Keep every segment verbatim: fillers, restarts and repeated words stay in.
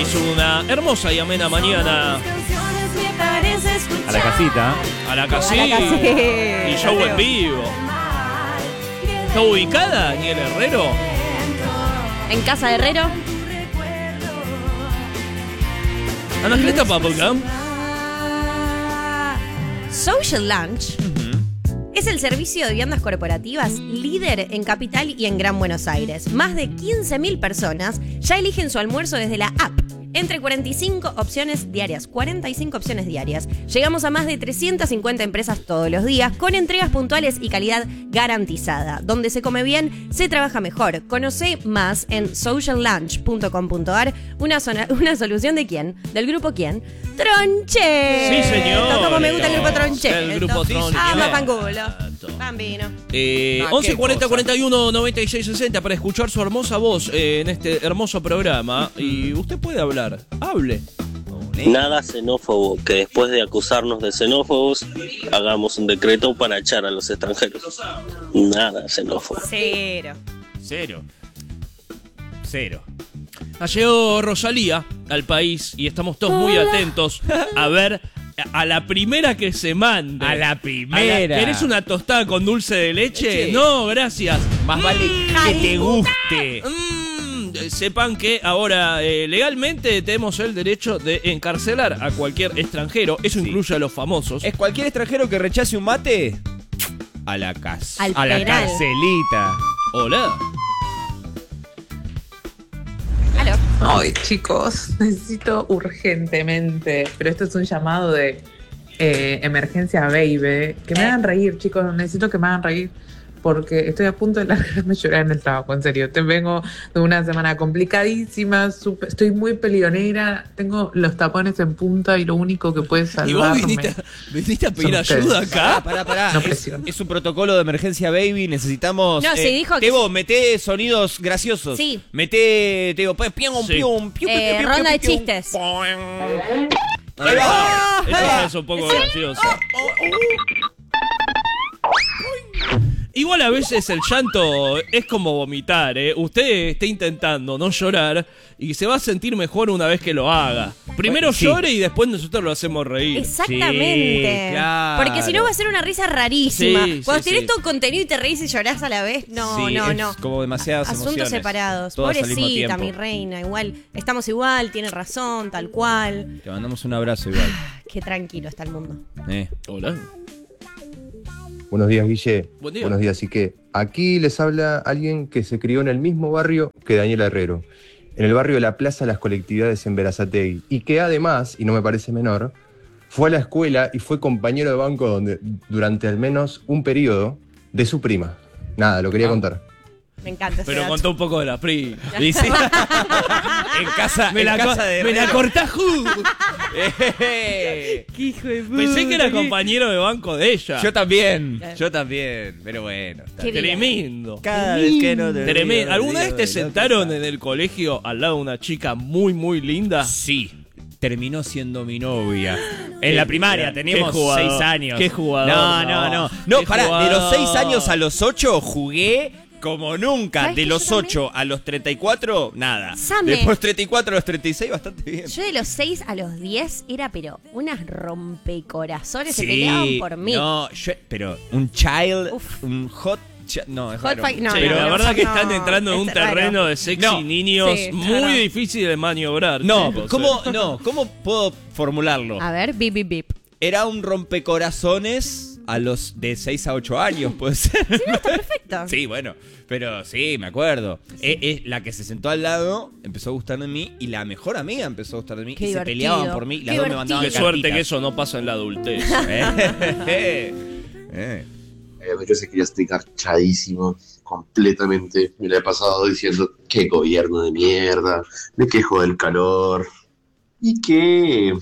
Hizo una hermosa y amena mañana. A la casita. A la casita. A la casita. Y show en vivo. ¿Está ubicada, Daniel Herrero? En casa de Herrero. Anacleta Bubblegum. Social Lunch es el servicio de viandas corporativas líder en Capital y en Gran Buenos Aires. Más de quince mil personas ya eligen su almuerzo desde la app. Entre cuarenta y cinco opciones diarias. cuarenta y cinco opciones diarias. Llegamos a más de trescientas cincuenta empresas todos los días con entregas puntuales y calidad garantizada. Donde se come bien, se trabaja mejor. Conoce más en social lunch punto com punto a r. Una, zona, una solución de quién? Del grupo quién? Tronche. Sí, señor. Como me gusta el grupo Tronche. El grupo Tronche. Ah, panculo. Bambino. Eh, Ah, once qué cuarenta cosa. cuarenta y uno noventa y seis sesenta para escuchar su hermosa voz eh, en este hermoso programa. Y usted puede hablar. Hable. Nada xenófobo, que después de acusarnos de xenófobos, hagamos un decreto para echar a los extranjeros. Nada xenófobo. Cero. Cero. Cero. Ha llegado Rosalía al país y estamos todos muy atentos a ver a la primera que se mande. A la A primera. la- ¿Querés una tostada con dulce de leche? Leche. No, gracias. Más vale que te guste. Mm, sepan que ahora eh, legalmente tenemos el derecho de encarcelar a cualquier extranjero. Eso Sí. incluye a los famosos. ¿Es cualquier extranjero que rechace un mate? A la casa. Al a la penal. carcelita. Hola. Aló. Ay, chicos, necesito urgentemente, pero esto es un llamado de eh, emergencia baby, que me Eh. hagan reír, chicos, necesito que me hagan reír, porque estoy a punto de largarme a llorar en el trabajo, en serio. Te vengo de una semana complicadísima, super- estoy muy peleonera, tengo los tapones en punta y lo único que puede Y vos salvarme... viniste a, viniste a pedir Son ustedes. ayuda acá. Pará, pará. No es, presión. es un protocolo de emergencia, baby. Necesitamos. No, sí, dijo que- Tebo, meté sonidos graciosos. Sí. Meté. Tebo, pues, pium, Sí. pium, pium, Eh, pium, pium, ronda de pium, chistes. pium. Ahí va. Eso es un poco gracioso. Igual a veces el llanto es como vomitar, ¿eh? Usted esté intentando no llorar y se va a sentir mejor una vez que lo haga. Primero Sí. llore y después nosotros lo hacemos reír. Exactamente. Sí, claro. Porque si no va a ser una risa rarísima. Sí, Cuando sí, tenés sí. todo contenido y te reís y llorás a la vez, no, Sí, no, es no. como demasiadas Asuntos emociones, separados. todas al mismo Pobrecita, tiempo. mi reina. Igual, estamos igual, tiene razón, tal cual. Te mandamos un abrazo igual. Qué tranquilo está el mundo. Eh. Hola. Buenos días, Guille. Buen día. Buenos días, Ike. Aquí les habla alguien que se crió en el mismo barrio que Daniel Herrero, en el barrio de la Plaza de las Colectividades en Berazategui, y que además, y no me parece menor, fue a la escuela y fue compañero de banco donde, durante al menos un periodo de su prima. Nada, lo quería Ah. contar. Me encanta ese Pero dato. contó un poco de la prima. Dice. en casa, Me en la, casa co- de me la Herrero. cortá, Ju. Eh. Qué hijo de Pensé que era puta, qué- compañero de banco de ella. Yo también, Claro. yo también, pero bueno. está Qué bien. bien. Tremendo. Cada vez que no te Tremendo. digo, ¿Alguna digo, vez te digo, sentaron digo. en el colegio al lado de una chica muy, muy linda? Sí. Terminó siendo mi novia. En la primaria Qué teníamos jugador, seis años. qué jugador, No, no, no. no. No, Qué pará, de jugador. los seis años a los ocho jugué como nunca. ¿Sabes De que los yo también? ocho a los treinta y cuatro, nada. Same. Después treinta y cuatro a los treinta y seis, bastante bien. Yo de los seis a los diez era, pero unas rompecorazones se Sí, peleaban por mí. No, yo- pero un child, Uf. un hot. chi- No, es Hot raro. fight- no, Sí, Pero no, la no, verdad que no, están entrando en un es raro. terreno de sexy No. niños Sí, muy claro. difícil de maniobrar. No, chicos, ¿cómo, eh. no, ¿cómo puedo formularlo? A ver, bip, bip, bip. Era un rompecorazones a los de seis a ocho años, puede ser. Perfecto. Sí, bueno, pero sí, me acuerdo. Eh, eh, la que se sentó al lado empezó a gustar de mí y la mejor amiga empezó a gustar de mí Qué y divertido. se peleaban por mí y las Qué dos me mandaban Qué suerte que cartitas. eso no pasa en la adultez. Eh, eh. Obviamente se quería estoy garchadísimo completamente. Me la he pasado diciendo qué gobierno de mierda, me quejo del calor y que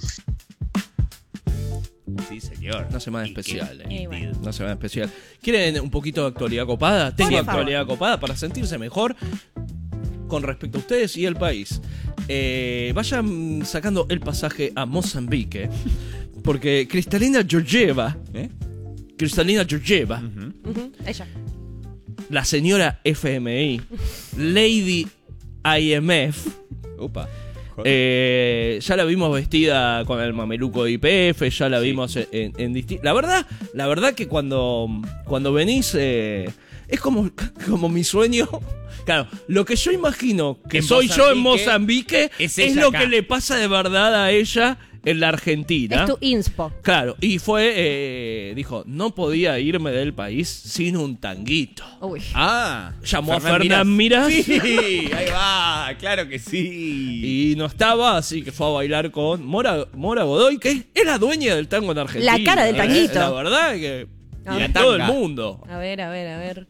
Sí, señor. Una semana Y que- especial, eh. Y bueno. Una semana especial. ¿Quieren un poquito de actualidad copada? Tengo Por favor. actualidad copada para sentirse mejor con respecto a ustedes y el país. Eh, vayan sacando el pasaje a Mozambique, porque Cristalina Georgieva, ¿Eh? Cristalina Georgieva, Ujú, ella. la señora F M I, Lady I M F, Upa. Eh, ya la vimos vestida con el mameluco de I P F, ya la sí. vimos en, en, en distintos... La verdad, la verdad que cuando, cuando venís... Eh, es como, como mi sueño. Claro, lo que yo imagino que en soy Mozambique, yo en Mozambique es, es ella lo acá. que le pasa de verdad a ella en la Argentina. Es tu inspo. Claro, y fue, eh, dijo, no podía irme del país sin un tanguito. Uy. Ah, Llamó a Fernán Mirás. Sí, ahí va, claro que sí. Y no estaba, así que fue a bailar con Mora, Mora Godoy, que es la dueña del tango en Argentina. La cara del tanguito. La verdad que... A Y ver. a todo el mundo. A ver, a ver, a ver.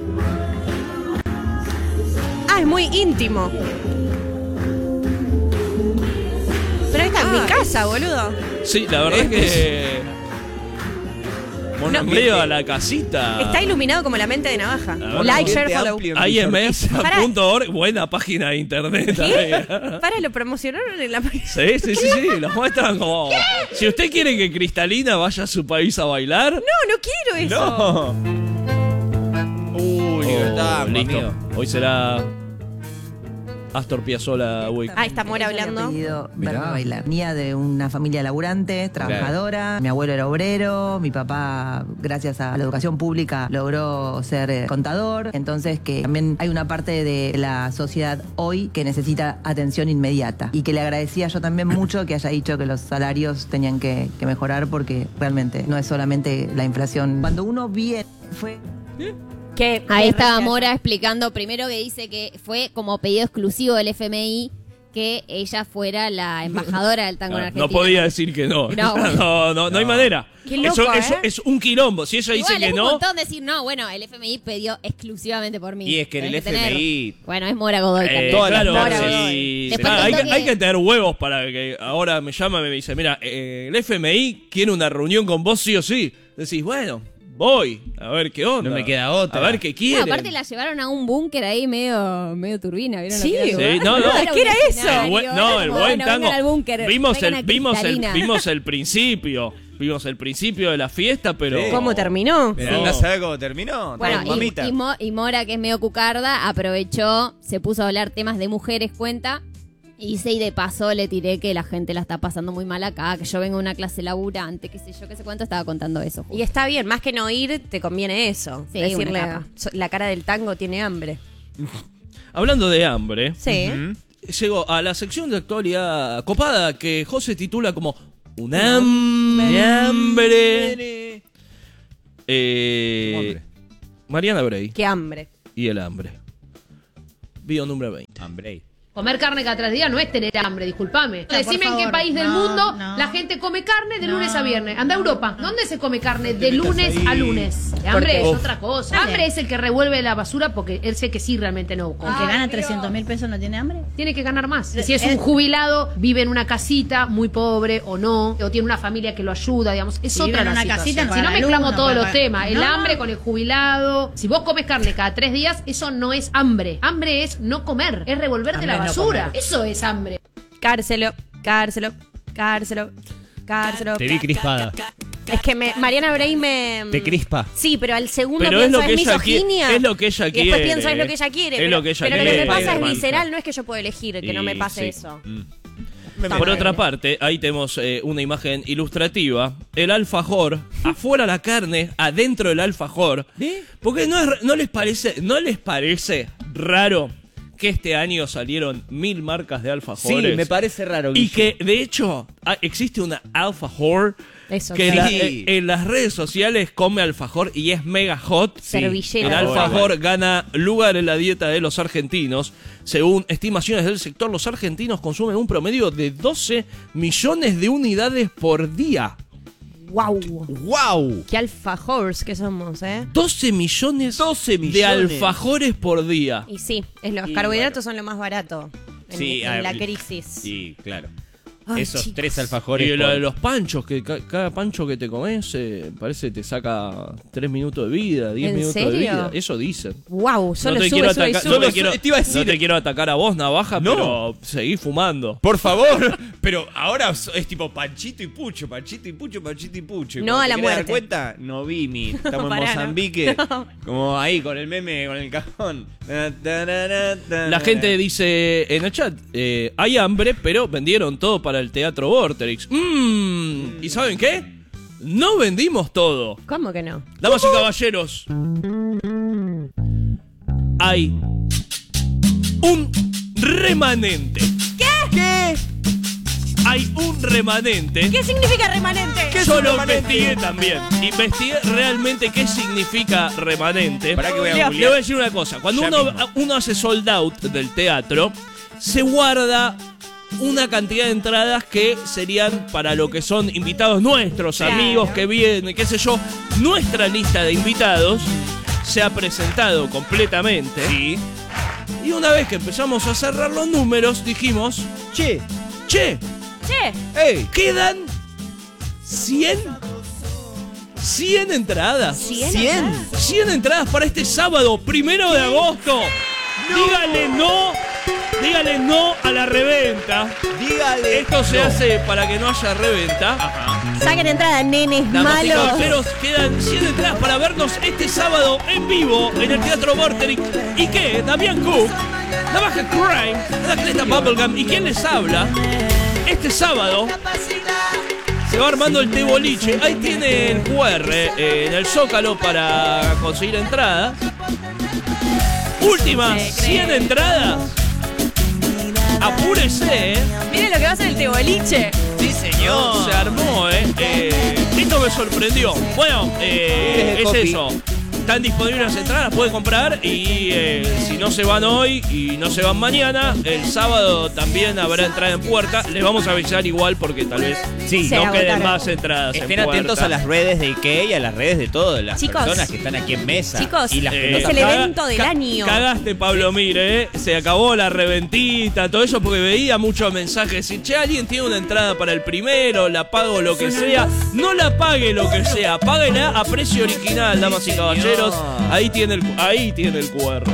Ah, es muy íntimo. Pero esta es Ah, mi casa, boludo. Sí, la verdad es que... Monambreo a la casita. Está iluminado como la mente de Navaja. La verdad. Like, share, Ambiente follow. amplio en I M S punto org, buena página de internet. ¿Qué? Para, lo promocionaron en la página. Sí, sí, sí, sí, los muestran como... Si usted quiere que Cristalina vaya a su país a bailar... No, no quiero eso. No. Uy, libertad, Oh, listo. amigo. Hoy será Astor Piazzolla Week. Ah, está Mora hablando. Pedido Mirá. verme bailar. Venía de una familia laburante, trabajadora. Mi abuelo era obrero. Mi papá, gracias a la educación pública, logró ser eh, contador. Entonces, que también hay una parte de la sociedad hoy que necesita atención inmediata. Y que le agradecía yo también mucho que haya dicho que los salarios tenían que, que mejorar, porque realmente no es solamente la inflación. Cuando uno viene, fue... Que Ahí que estaba gracias. Mora explicando primero que dice que fue como pedido exclusivo del F M I que ella fuera la embajadora del tango en Ah, Argentina. no podía decir que no. No. No, no, no hay manera. Qué loco, eso, eso ¿eh? es un quilombo. Si ella dice Igual que es un no... montón decir no, bueno, el F M I pidió exclusivamente por mí. Y es que en el Tenés F M I... tener- Bueno, es Mora Godoy Eh, también. todas las claro, Mora tardes. Godoy. sí. Después Ah, hay, contó que, que- hay que tener huevos para que ahora me llama y me dice, mira, eh, el F M I quiere una reunión con vos sí o sí. Decís, bueno, voy, a ver qué onda. No me queda otra. A ver qué No, quiere. aparte la llevaron a un búnker ahí medio, medio turbina, ¿vieron? Sí, lo que era el sí, lugar? no, no. Era ¿Qué era un eso? El escenario, buen- era no, como, el buen bueno, tango. vengan al búnker, Vimos vengan el, a vimos, el, Cristalina. vimos el principio. Vimos el principio de la fiesta, pero... Sí. ¿Cómo terminó? Pero No. no sabe cómo terminó. Bueno, No, y, mamita. y Mo- y Mora, que es medio cucarda, aprovechó, se puso a hablar temas de mujeres, cuenta, y dice, y de paso le tiré que la gente la está pasando muy mal acá, que yo vengo de una clase laburante, qué sé yo, qué sé cuánto, estaba contando eso. justo. Y está bien, más que no ir, te conviene eso. Sí, Decirle, una capa. "So- la cara del tango tiene hambre. Hablando de hambre, Sí. Ujú. llegó a la sección de actualidad copada que José titula como Un hambre. hambre. Eh, ¿Cómo hambre? Mariana Bray Qué hambre. y el hambre. Video número veinte. Hambre. Comer carne cada tres días no es tener hambre, discúlpame. No, Decime por en qué favor. país del No, mundo no. la gente come carne de No. lunes a viernes. Anda a Europa. ¿Dónde se come carne de lunes ahí. a lunes? Hambre es Uf. otra cosa. Dale. Hambre es el que revuelve la basura porque él sé que sí realmente no come. ¿El que gana trescientos mil pesos no tiene hambre? Tiene que ganar más. Eh, Si es eh. un jubilado, vive en una casita muy pobre o no, o tiene una familia que lo ayuda, digamos, es Si otra vive en la una situación. casita, no Si no paga la luz, mezclamos no todos paga- los temas, el No. hambre con el jubilado. Si vos comes carne cada tres días, eso no es hambre. Hambre es no comer, es revolverte Hambre la es no basura. comer. Eso es hambre. Cárcelo, cárcelo, cárcelo, cárcelo. Te vi crispada. Es que me, Mariana Bray me... Te crispa. Sí, pero al segundo Pero es pienso lo que es ella quiere. misoginia. Es lo que ella Y quiere. después pienso es lo que ella quiere. Es pero, lo que ella pero quiere. lo que me pasa es Spider-Man. visceral, no es que yo puedo elegir que no me Y pase sí. eso. Mm. Está Por bien. otra parte, ahí tenemos eh, una imagen ilustrativa. El alfajor, afuera la carne, adentro del alfajor. Porque no, es- no les parece, no les parece raro que este año salieron mil marcas de Sí, alfajores. me parece raro. Y Guille. que de hecho ah, existe una alfajor Eso, que sí. la- Sí. eh, en las redes sociales come alfajor y es mega hot. Servilleta. El alfajor gana lugar en la dieta de los argentinos. Según estimaciones del sector, los argentinos consumen un promedio de doce millones de unidades por día. ¡Wow! ¡Wow! Qué alfajores que somos, ¿eh? doce millones, doce millones. de alfajores por día. Y sí, es los Y carbohidratos son lo más barato en, Sí, en ah, la y- crisis. Sí, claro. Ay, esos chicos. tres alfajores. Y lo por- de los panchos, que ca- cada pancho que te comes, eh, parece que te saca tres minutos de vida, diez ¿En minutos de serio? vida. Eso dicen. Wow, solo no te sube, quiero sube y atacar, sube. no te Solo quiero, sube, te iba a decir- no te quiero atacar a vos, Navaja, No. pero seguí fumando. Por favor, pero ahora es tipo Panchito y Pucho, Panchito y Pucho, Panchito y Pucho. Y No cuando a te la querés dar muerte. cuenta? No vi mi. Estamos en pará, no. Mozambique, No. como ahí con el meme, con el cajón. La gente dice en el chat, eh, hay hambre, pero vendieron todo para el Teatro Vorterix. Mm, ¿Y saben qué? No vendimos todo. ¿Cómo que no? Damas y caballeros, hay un remanente. ¿Qué? ¿Qué? Hay un remanente. ¿Qué significa remanente? Yo lo investigué también. Investigué realmente qué significa remanente. Pará que voy a Le googlear. voy a decir una cosa. Cuando Ya uno, mismo. uno hace sold out del teatro, se guarda una cantidad de entradas que serían para lo que son invitados nuestros, Claro. amigos que vienen, qué sé yo. Nuestra lista de invitados se ha presentado completamente. Sí. Y una vez que empezamos a cerrar los números, dijimos, Che, che, Che, hey, quedan cien cien entradas. ¿cien? cien. entradas? cien entradas para este sábado, primero de agosto. Dígale no, dígale no a la reventa. Dígale. Esto se no. hace para que no haya reventa. Ajá. Saquen entrada, nenes Damas y malos. caballeros, quedan cien entradas para vernos este sábado en vivo en el Teatro Vorterix. ¿Y qué? Damián Cook, Navaja Crime, la Cresta Bubblegum. ¿Y quién les habla? Este sábado se va armando el té boliche. Ahí tiene el Q R eh, en el Zócalo para conseguir entradas. Últimas cien entradas. Apúrese, ¿eh? Miren lo que va a hacer el teboliche. Sí, señor. Se armó, ¿eh? eh esto me sorprendió. Bueno, eh, Es es copy. eso. Están disponibles las entradas, las pueden comprar. Y eh, si no se van hoy y no se van mañana, el sábado también habrá entrada en puerta. Les vamos a avisar igual porque tal vez Sí, Se no queden agotaron. más entradas Estén en atentos puerta. a las redes de Ikea y a las redes de todas las Chicos. personas que están aquí en mesa. Chicos, y las que no Eh, es el están- evento del ca- año. Cagaste, Pablo Mire, ¿eh? Se acabó la reventita, todo eso, porque veía muchos mensajes. Si che, alguien tiene una entrada para el primero, la pago lo que sea. No la pague lo que sea, páguela a precio original, damas y caballeros. Ahí tiene el, ahí tiene el Q R.